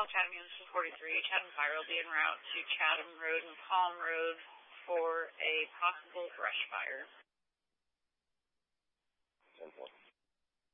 Call Chatham Unit 43. Chatham Fire will be en route to Chatham Road and Palm Road for a possible brush fire.